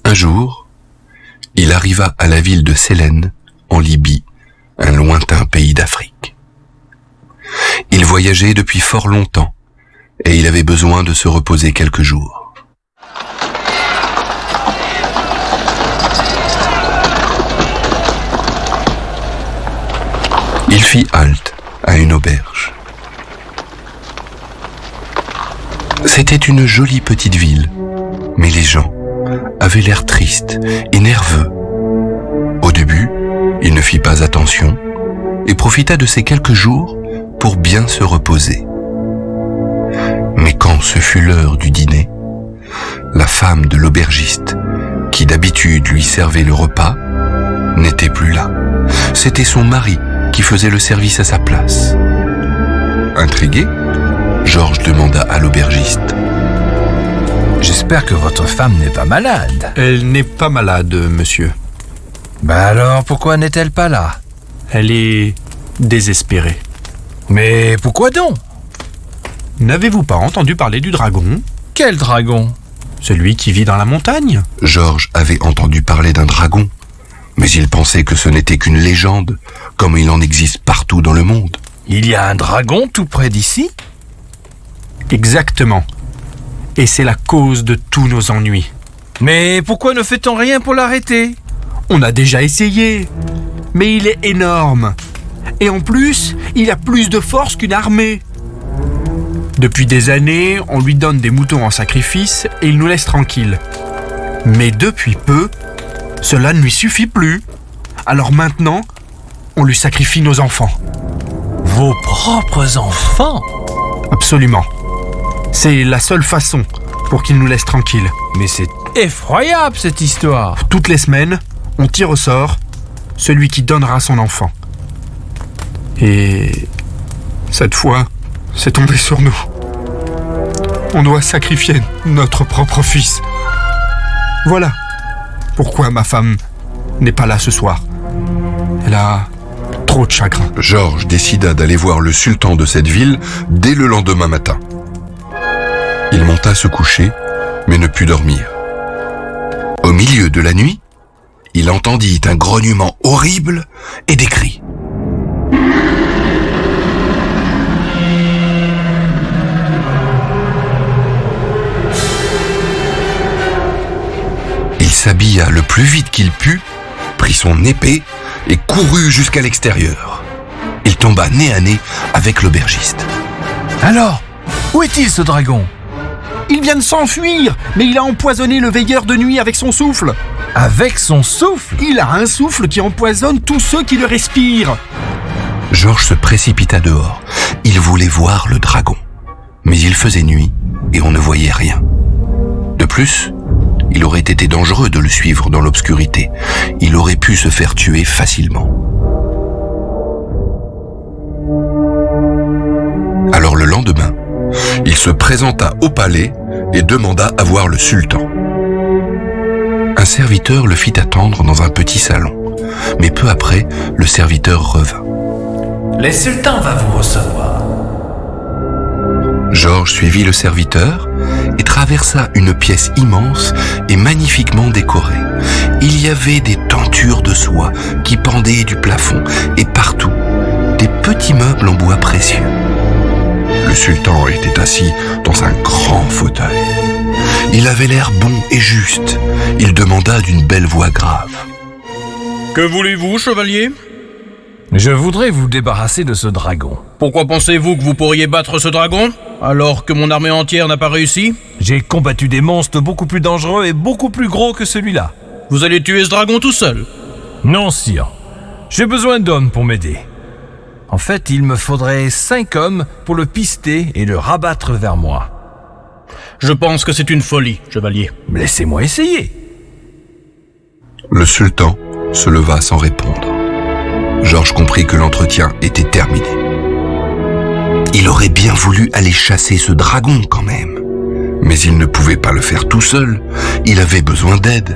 Un jour, il arriva à la ville de Célène, en Libye, un lointain pays d'Afrique. Il voyageait depuis fort longtemps et il avait besoin de se reposer quelques jours. Il fit halte à une auberge. C'était une jolie petite ville, mais les gens avaient l'air tristes et nerveux. Au début, il ne fit pas attention et profita de ces quelques jours pour bien se reposer. Mais quand ce fut l'heure du dîner, la femme de l'aubergiste, qui d'habitude lui servait le repas, n'était plus là. C'était son mari qui faisait le service à sa place. Intrigué, Georges demanda à l'aubergiste. « J'espère que votre femme n'est pas malade. » « Elle n'est pas malade, monsieur. » « Ben alors, pourquoi n'est-elle pas là ?»« Elle est désespérée. » »« Mais pourquoi donc ? » ?»« N'avez-vous pas entendu parler du dragon ? » ?»« Quel dragon ? » ?»« Celui qui vit dans la montagne. » Georges avait entendu parler d'un dragon, mais il pensait que ce n'était qu'une légende, comme il en existe partout dans le monde. « Il y a un dragon tout près d'ici ? » Exactement. Et c'est la cause de tous nos ennuis. « Mais pourquoi ne fait-on rien pour l'arrêter ? » On a déjà essayé, mais il est énorme. Et en plus, il a plus de force qu'une armée. Depuis des années, on lui donne des moutons en sacrifice et il nous laisse tranquilles. Mais depuis peu, cela ne lui suffit plus. Alors maintenant, on lui sacrifie nos enfants. Vos propres enfants ? Absolument. C'est la seule façon pour qu'il nous laisse tranquilles. Mais c'est effroyable cette histoire. Toutes les semaines, on tire au sort celui qui donnera son enfant. Et cette fois, c'est tombé sur nous. On doit sacrifier notre propre fils. Voilà pourquoi ma femme n'est pas là ce soir. Elle a trop de chagrin. Georges décida d'aller voir le sultan de cette ville dès le lendemain matin. Il monta se coucher, mais ne put dormir. Au milieu de la nuit, il entendit un grognement horrible et des cris. Il s'habilla le plus vite qu'il put, prit son épée et courut jusqu'à l'extérieur. Il tomba nez à nez avec l'aubergiste. « Alors, où est-il ce dragon ? » Il vient de s'enfuir, mais il a empoisonné le veilleur de nuit avec son souffle. Avec son souffle ? Il a un souffle qui empoisonne tous ceux qui le respirent. Georges se précipita dehors. Il voulait voir le dragon. Mais il faisait nuit et on ne voyait rien. De plus, il aurait été dangereux de le suivre dans l'obscurité. Il aurait pu se faire tuer facilement. Alors le lendemain, il se présenta au palais et demanda à voir le sultan. Un serviteur le fit attendre dans un petit salon, mais peu après, le serviteur revint. « Le sultan va vous recevoir. » Georges suivit le serviteur et traversa une pièce immense et magnifiquement décorée. Il y avait des tentures de soie qui pendaient du plafond et partout, des petits meubles en bois précieux. Le sultan était assis dans un grand fauteuil. Il avait l'air bon et juste. Il demanda d'une belle voix grave. « Que voulez-vous, chevalier ? » Je voudrais vous débarrasser de ce dragon. Pourquoi pensez-vous que vous pourriez battre ce dragon, alors que mon armée entière n'a pas réussi ? J'ai combattu des monstres beaucoup plus dangereux et beaucoup plus gros que celui-là. Vous allez tuer ce dragon tout seul ? Non, sire. J'ai besoin d'hommes pour m'aider. En fait, il me faudrait 5 hommes pour le pister et le rabattre vers moi. Je pense que c'est une folie, chevalier. Laissez-moi essayer. Le sultan se leva sans répondre. Georges comprit que l'entretien était terminé. Il aurait bien voulu aller chasser ce dragon quand même, mais il ne pouvait pas le faire tout seul. Il avait besoin d'aide.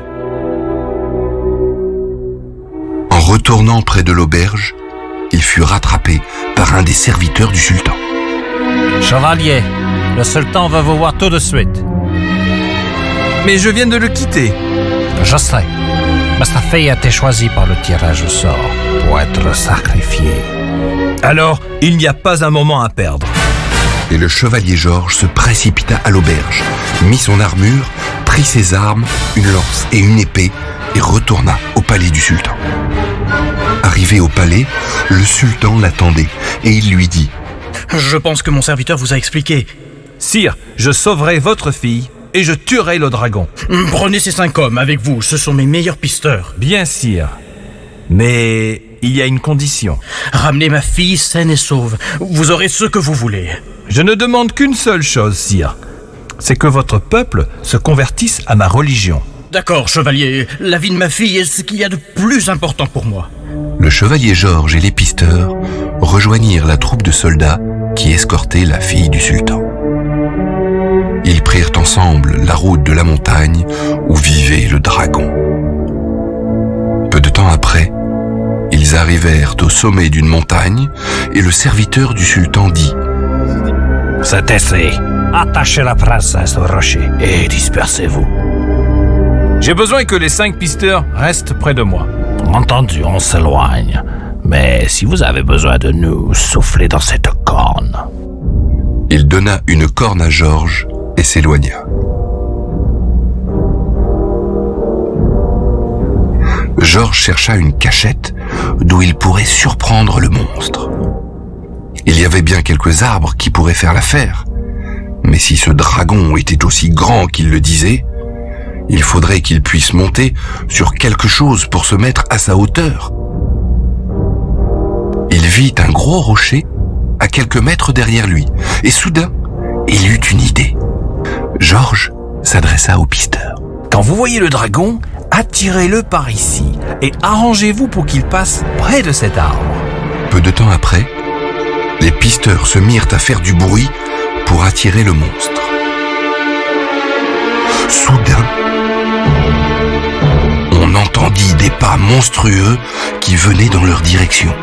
En retournant près de l'auberge, il fut rattrapé par un des serviteurs du sultan. « Chevalier, le sultan va vous voir tout de suite. » Mais je viens de le quitter. Je sais. Mais sa fille a été choisie par le tirage au sort pour être sacrifiée. Alors, il n'y a pas un moment à perdre. Et le chevalier Georges se précipita à l'auberge, mit son armure, prit ses armes, une lance et une épée, et retourna au palais du sultan. Arrivé au palais, le sultan l'attendait, et il lui dit « Je pense que mon serviteur vous a expliqué. » « Sire, je sauverai votre fille et je tuerai le dragon. » « Prenez ces 5 hommes avec vous, ce sont mes meilleurs pisteurs. »« Bien, sire. Mais il y a une condition. » « Ramenez ma fille saine et sauve. Vous aurez ce que vous voulez. » « Je ne demande qu'une seule chose, sire. C'est que votre peuple se convertisse à ma religion. » « D'accord, chevalier. La vie de ma fille est ce qu'il y a de plus important pour moi. » Le chevalier Georges et les pisteurs rejoignirent la troupe de soldats qui escortait la fille du sultan. Ils prirent ensemble la route de la montagne où vivait le dragon. Peu de temps après, ils arrivèrent au sommet d'une montagne et le serviteur du sultan dit « C'est assez. Attachez la princesse au rocher et dispersez-vous. » J'ai besoin que les 5 pisteurs restent près de moi. Entendu, on s'éloigne. Mais si vous avez besoin de nous, soufflez dans cette corne. Il donna une corne à Georges et s'éloigna. Georges chercha une cachette d'où il pourrait surprendre le monstre. Il y avait bien quelques arbres qui pourraient faire l'affaire, mais si ce dragon était aussi grand qu'il le disait, il faudrait qu'il puisse monter sur quelque chose pour se mettre à sa hauteur. Il vit un gros rocher à quelques mètres derrière lui, et soudain, il eut une idée. Georges s'adressa au pisteur. « Quand vous voyez le dragon, attirez-le par ici et arrangez-vous pour qu'il passe près de cet arbre. » Peu de temps après, les pisteurs se mirent à faire du bruit pour attirer le monstre. Soudain, on entendit des pas monstrueux qui venaient dans leur direction.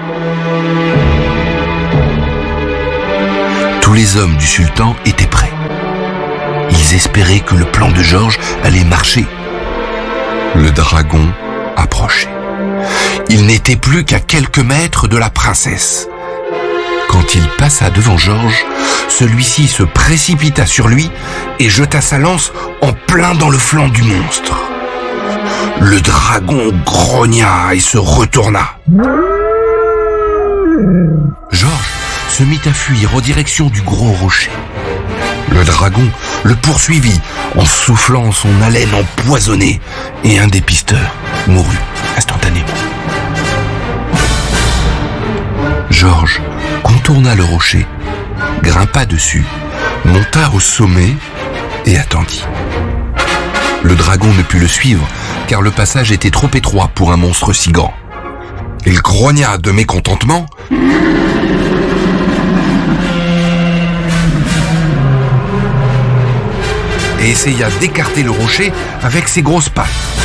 Tous les hommes du sultan étaient prêts. Ils espéraient que le plan de Georges allait marcher. Le dragon approchait. Il n'était plus qu'à quelques mètres de la princesse. Quand il passa devant Georges, celui-ci se précipita sur lui et jeta sa lance en plein dans le flanc du monstre. Le dragon grogna et se retourna. Georges se mit à fuir en direction du gros rocher. Le dragon le poursuivit en soufflant son haleine empoisonnée et un des pisteurs mourut instantanément. Georges contourna le rocher, grimpa dessus, monta au sommet et attendit. Le dragon ne put le suivre car le passage était trop étroit pour un monstre si grand. Il grogna de mécontentement et essaya d'écarter le rocher avec ses grosses pattes.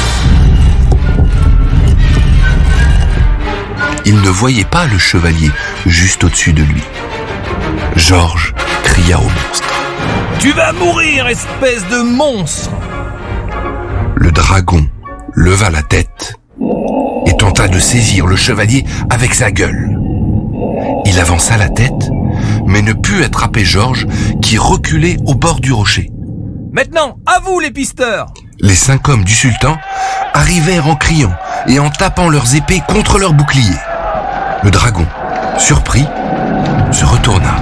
Il ne voyait pas le chevalier juste au-dessus de lui. Georges cria au monstre. « Tu vas mourir, espèce de monstre !» Le dragon leva la tête et tenta de saisir le chevalier avec sa gueule. Il avança la tête, mais ne put attraper Georges qui reculait au bord du rocher. « Maintenant, à vous les pisteurs !» Les 5 hommes du sultan arrivèrent en criant et en tapant leurs épées contre leurs boucliers. Le dragon, surpris, se retourna.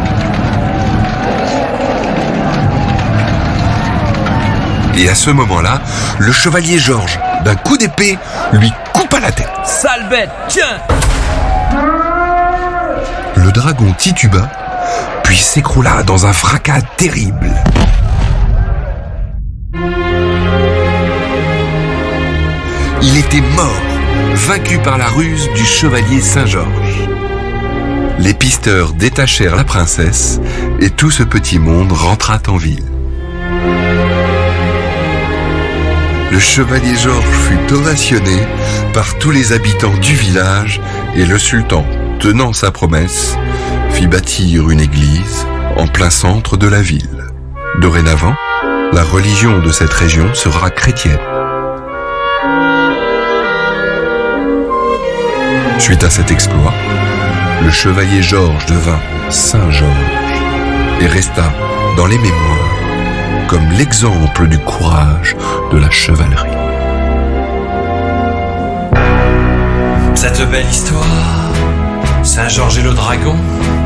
Et à ce moment-là, le chevalier Georges, d'un coup d'épée, lui coupa la tête. « Sale bête, tiens !» Le dragon tituba, puis s'écroula dans un fracas terrible. Il était mort, vaincu par la ruse du chevalier Saint-Georges. Les pisteurs détachèrent la princesse et tout ce petit monde rentra en ville. Le chevalier Georges fut ovationné par tous les habitants du village et le sultan, tenant sa promesse, fit bâtir une église en plein centre de la ville. Dorénavant, la religion de cette région sera chrétienne. Suite à cet exploit, le chevalier Georges devint Saint Georges et resta dans les mémoires comme l'exemple du courage de la chevalerie. Cette belle histoire, Saint-Georges et le dragon,